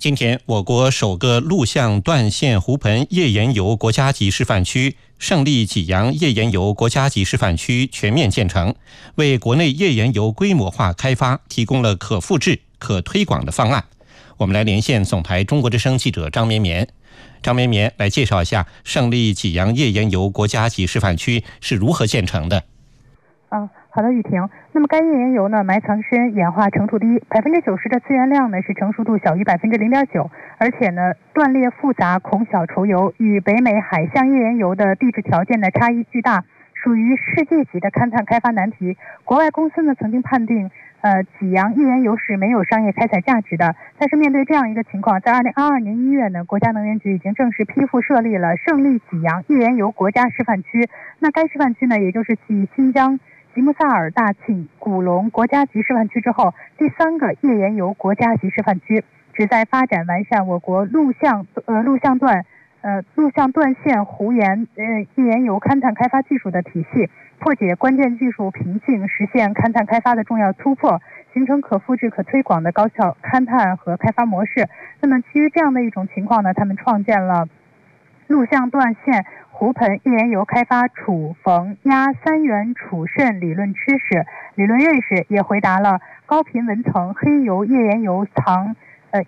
今天，我国首个陆相段线湖盆页岩油国家级示范区胜利济阳页岩油国家级示范区全面建成，为国内页岩油规模化开发提供了可复制、可推广的方案。我们来连线总台中国之声记者张绵绵。张绵绵来介绍一下胜利济阳页岩油国家级示范区是如何建成的。 好的，雨婷。那么该页岩油呢，埋藏深，演化程度低，90%的资源量呢是成熟度小于0.9%，而且呢断裂复杂，孔小稠油，与北美海象页岩油的地质条件的差异巨大，属于世界级的勘探开发难题。国外公司呢曾经判定济阳页岩油是没有商业开采价值的，但是面对这样一个情况，在2022年1月呢，国家能源局已经正式批复设立了胜利济阳页岩油国家示范区。那该示范区呢，也就是继新疆吉木萨尔大庆古龙国家级示范区之后第3个页岩油国家级示范区，旨在发展完善我国陆相段线湖沿页岩油勘探开发技术的体系，破解关键技术瓶颈，实现勘探开发的重要突破，形成可复制可推广的高效勘探和开发模式。那么基于这样的一种情况呢，他们创建了陆相段线湖盆页岩油开发储缝压3元储渗理论知识、理论认识，也回答了高频纹层黑油页岩油藏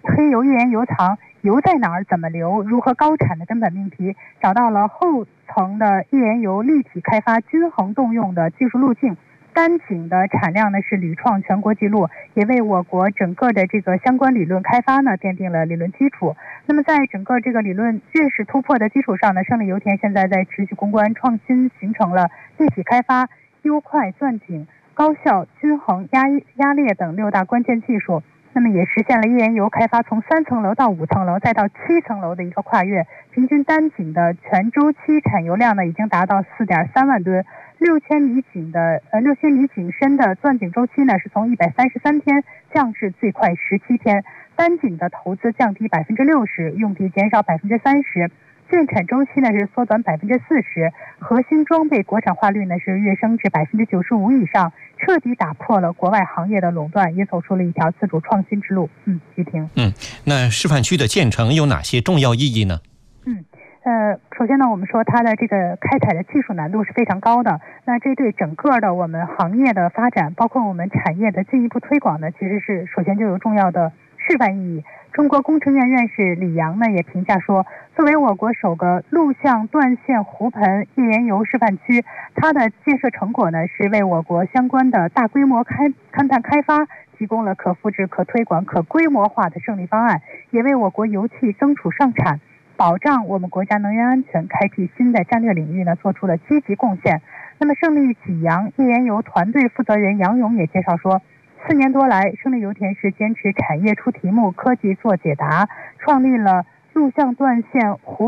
油在哪儿、怎么流、如何高产的根本命题，找到了后层的页岩油立体开发均衡动用的技术路径。单井的产量呢是屡创全国纪录，也为我国整个的这个相关理论开发呢奠定了理论基础。那么在整个这个理论认识突破的基础上呢，胜利油田现在在持续攻关创新，形成了立体开发、优快钻井、高效均衡压裂等6大关键技术。那么也实现了页岩油开发从3层楼到5层楼再到7层楼的一个跨越，平均单井的全周期产油量呢已经达到4.3万吨，6000米井深的钻井周期呢是从133天降至最快17天，单井的投资降低60%，用地减少30%，建产周期呢是缩短40%，核心装备国产化率呢是跃升至95%以上，彻底打破了国外行业的垄断，也走出了一条自主创新之路。徐婷。 那示范区的建成有哪些重要意义呢？ 首先呢，我们说它的这个开采的技术难度是非常高的，那这对整个的我们行业的发展，包括我们产业的进一步推广呢，其实是首先就有重要的示范意义。中国工程院院士李阳呢也评价说，作为我国首个陆相段线湖盆页岩油示范区，它的建设成果呢是为我国相关的大规模勘探开发提供了可复制、可推广、可规模化的胜利方案，也为我国油气增储上产，保障我们国家能源安全，开辟新的战略领域呢做出了积极贡献。那么胜利济阳页岩油团队负责人杨勇也介绍说，4年多来，胜利油田是坚持产业出题目，科技做解答，创立了陆相段线湖